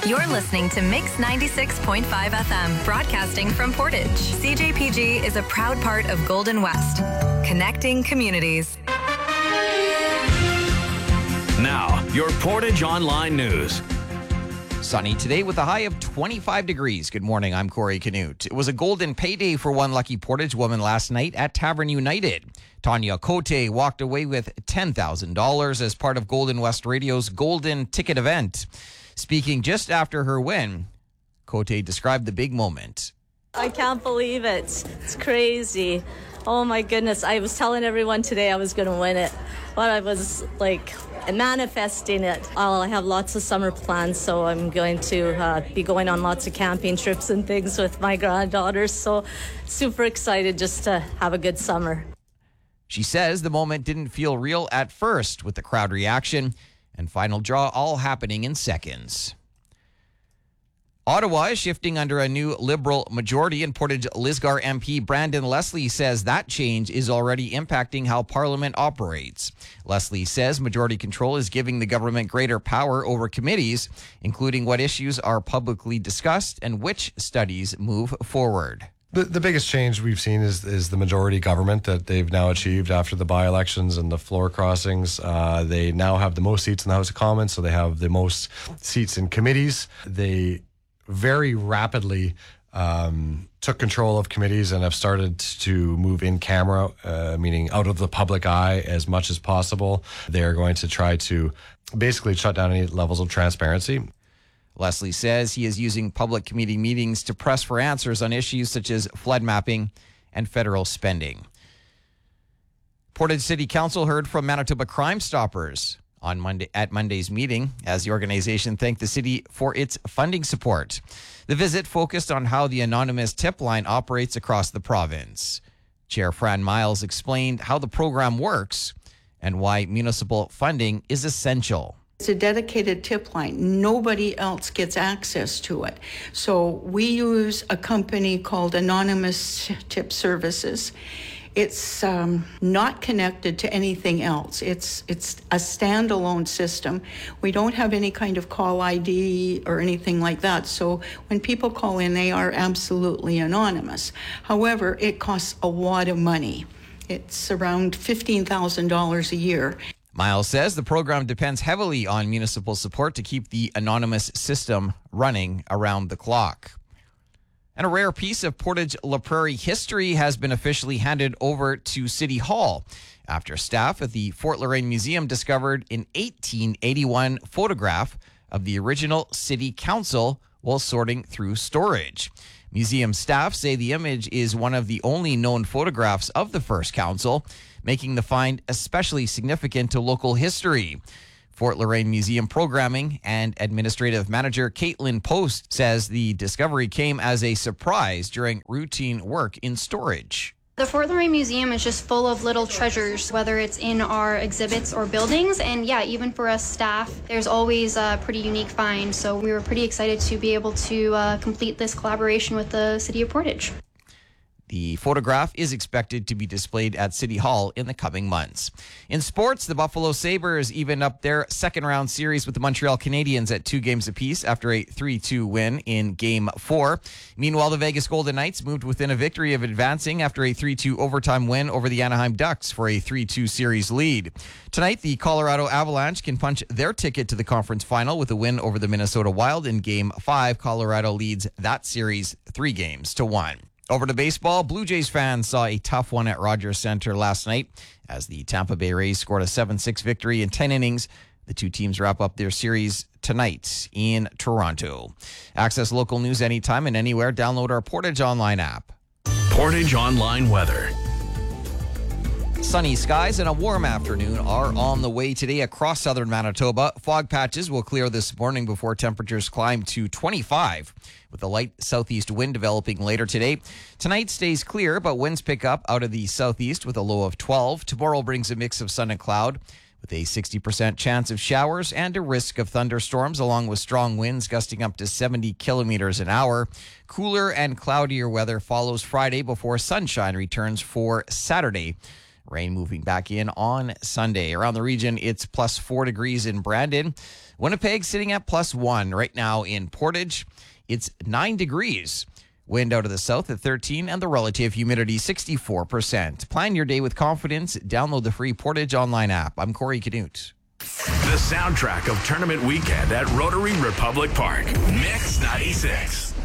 You're listening to Mix 96.5 FM, broadcasting from Portage. CJPG is a proud part of Golden West, connecting communities. Now, your Portage Online News. Sunny today with a high of 25 degrees. Good morning, I'm Corey Canute. It was a golden payday for one lucky Portage woman last night at Tavern United. Tanya Cote walked away with $10,000 as part of Golden West Radio's Golden Ticket event. Speaking just after her win, Cote described the big moment. I can't believe it. It's crazy. Oh my goodness. I was telling everyone today I was going to win it, but I was like manifesting it. I have lots of summer plans, so I'm going to be going on lots of camping trips and things with my granddaughters. So super excited just to have a good summer. She says the moment didn't feel real at first, with the crowd reaction and final draw all happening in seconds. Ottawa is shifting under a new Liberal majority, and Portage Lisgar MP Brandon Leslie says that change is already impacting how Parliament operates. Leslie says majority control is giving the government greater power over committees, including what issues are publicly discussed and which studies move forward. The biggest change we've seen is the majority government that they've now achieved after the by-elections and the floor crossings. They now have the most seats in the House of Commons, so they have the most seats in committees. They very rapidly took control of committees and have started to move in camera, meaning out of the public eye as much as possible. They're going to try to basically shut down any levels of transparency. Leslie says he is using public committee meetings to press for answers on issues such as flood mapping and federal spending. Portage City Council heard from Manitoba Crime Stoppers on Monday's meeting as the organization thanked the city for its funding support. The visit focused on how the anonymous tip line operates across the province. Chair Fran Miles explained how the program works and why municipal funding is essential. It's a dedicated tip line. Nobody else gets access to it. So we use a company called Anonymous Tip Services. It's not connected to anything else. It's a standalone system. We don't have any kind of call ID or anything like that. So when people call in, they are absolutely anonymous. However, it costs a lot of money. It's around $15,000 a year. Miles says the program depends heavily on municipal support to keep the anonymous system running around the clock. And a rare piece of Portage La Prairie history has been officially handed over to City Hall after staff at the Fort Loraine Museum discovered an 1881 photograph of the original City Council while sorting through storage. Museum staff say the image is one of the only known photographs of the first council, making the find especially significant to local history. Fort Loraine Museum Programming and Administrative Manager Caitlin Post says the discovery came as a surprise during routine work in storage. The Fort Loraine Museum is just full of little treasures, whether it's in our exhibits or buildings. And yeah, even for us staff, there's always a pretty unique find. So we were pretty excited to be able to complete this collaboration with the City of Portage. The photograph is expected to be displayed at City Hall in the coming months. In sports, the Buffalo Sabres evened up their second-round series with the Montreal Canadiens at 2 games apiece after a 3-2 win in Game 4. Meanwhile, the Vegas Golden Knights moved within a victory of advancing after a 3-2 overtime win over the Anaheim Ducks for a 3-2 series lead. Tonight, the Colorado Avalanche can punch their ticket to the conference final with a win over the Minnesota Wild in Game 5. Colorado leads that series 3-1. Over to baseball, Blue Jays fans saw a tough one at Rogers Center last night as the Tampa Bay Rays scored a 7-6 victory in 10 innings. The two teams wrap up their series tonight in Toronto. Access local news anytime and anywhere. Download our Portage Online app. Portage Online weather. Sunny skies and a warm afternoon are on the way today across southern Manitoba. Fog patches will clear this morning before temperatures climb to 25, with a light southeast wind developing later today. Tonight stays clear, but winds pick up out of the southeast with a low of 12. Tomorrow brings a mix of sun and cloud, with a 60% chance of showers and a risk of thunderstorms, along with strong winds gusting up to 70 kilometers an hour. Cooler and cloudier weather follows Friday before sunshine returns for Saturday. Rain moving back in on Sunday. Around the region, it's plus 4 degrees in Brandon. Winnipeg sitting at +1 right now in Portage. It's 9 degrees. Wind out of the south at 13 and the relative humidity 64%. Plan your day with confidence. Download the free Portage online app. I'm Corey Canute. The soundtrack of tournament weekend at Rotary Republic Park. Mix 96.